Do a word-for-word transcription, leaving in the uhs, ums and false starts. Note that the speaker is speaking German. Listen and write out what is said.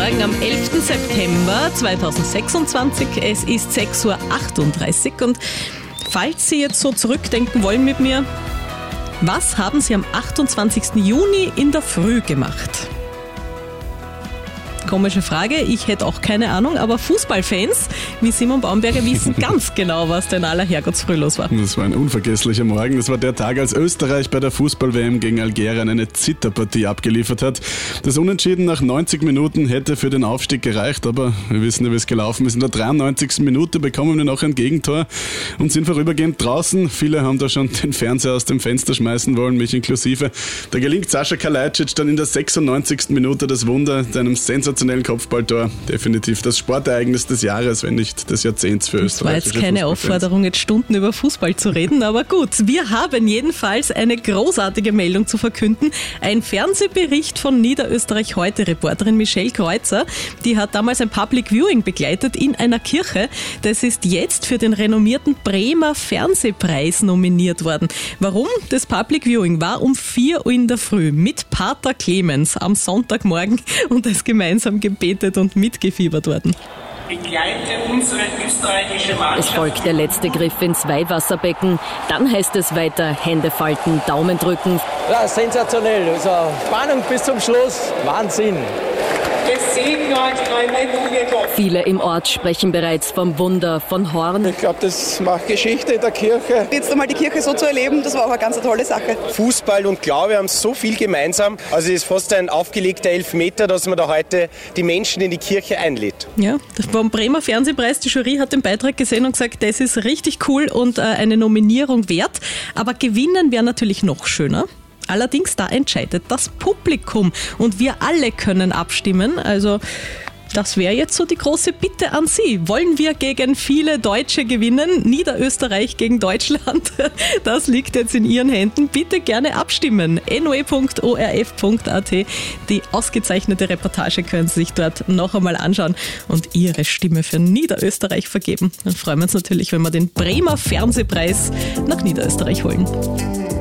sagen, am elften September zweitausendsechsundzwanzig. Es ist sechs Uhr achtunddreißig und falls Sie jetzt so zurückdenken wollen mit mir, was haben Sie am achtundzwanzigsten Juni in der Früh gemacht? Komische Frage, ich hätte auch keine Ahnung, aber Fußballfans wie Simon Baumberger wissen ganz genau, was denn aller Herrgottsfrüh los war. Das war ein unvergesslicher Morgen. Das war der Tag, als Österreich bei der Fußball-W M gegen Algerien eine Zitterpartie abgeliefert hat. Das Unentschieden nach neunzig Minuten hätte für den Aufstieg gereicht, aber wir wissen ja, wie es gelaufen ist. In der dreiundneunzigsten Minute bekommen wir noch ein Gegentor und sind vorübergehend draußen. Viele haben da schon den Fernseher aus dem Fenster schmeißen wollen, mich inklusive. Da gelingt Sascha Kalajdzic dann in der sechsundneunzigsten Minute das Wunder, deinem sensationellen Kopfballtor. Definitiv das Sportereignis des Jahres, wenn nicht des Jahrzehnts für Österreich. Das war jetzt keine Aufforderung, jetzt Stunden über Fußball zu reden, aber gut, wir haben jedenfalls eine großartige Meldung zu verkünden. Ein Fernsehbericht von Niederösterreich heute. Reporterin Michelle Kreuzer, die hat damals ein Public Viewing begleitet in einer Kirche. Das ist jetzt für den renommierten Bremer Fernsehpreis nominiert worden. Warum? Das Public Viewing war um vier Uhr in der Früh mit Pater Clemens am Sonntagmorgen und es gemeinsam gebetet und mitgefiebert worden. Begleite unsere österreichische Mannschaft. Es folgt der letzte Griff ins Weihwasserbecken. Dann heißt es weiter Hände falten, Daumen drücken. Ja, sensationell. Also Spannung bis zum Schluss. Wahnsinn. Viele im Ort sprechen bereits vom Wunder von Horn. Ich glaube, das macht Geschichte in der Kirche. Jetzt einmal die Kirche so zu erleben, das war auch eine ganz tolle Sache. Fußball und Glaube haben so viel gemeinsam. Also es ist fast ein aufgelegter Elfmeter, dass man da heute die Menschen in die Kirche einlädt. Ja, vom Bremer Fernsehpreis, die Jury hat den Beitrag gesehen und gesagt, das ist richtig cool und äh, eine Nominierung wert. Aber gewinnen wäre natürlich noch schöner. Allerdings, da entscheidet das Publikum und wir alle können abstimmen. Also das wäre jetzt so die große Bitte an Sie. Wollen wir gegen viele Deutsche gewinnen? Niederösterreich gegen Deutschland? Das liegt jetzt in Ihren Händen. Bitte gerne abstimmen. n o e punkt o r f punkt a t. Die ausgezeichnete Reportage können Sie sich dort noch einmal anschauen und Ihre Stimme für Niederösterreich vergeben. Dann freuen wir uns natürlich, wenn wir den Bremer Fernsehpreis nach Niederösterreich holen.